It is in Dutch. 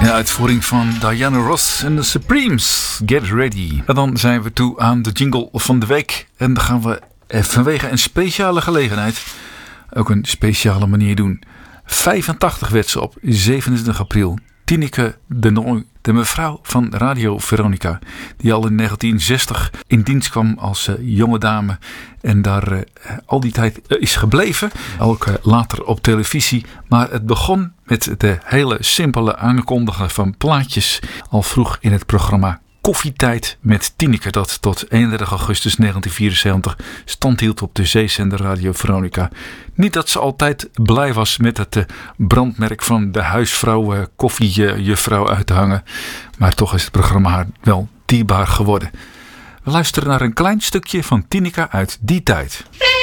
De uitvoering van Diana Ross en de Supremes. Get Ready. En dan zijn we toe aan de jingle van de week. En dan gaan we vanwege een speciale gelegenheid ook een speciale manier doen. 85 werd ze op 27 april. Tineke de Nooi, de mevrouw van Radio Veronica, die al in 1960 in dienst kwam als jonge dame en daar al die tijd is gebleven. Ook later op televisie. Maar het begon met de hele simpele aankondigen van plaatjes al vroeg in het programma Koffietijd met Tineke, dat tot 31 augustus 1974 stand hield op de zeezender Radio Veronica. Niet dat ze altijd blij was met het brandmerk van de huisvrouw koffiejuffrouw uit te hangen, maar toch is het programma haar wel dierbaar geworden. We luisteren naar een klein stukje van Tineke uit die tijd.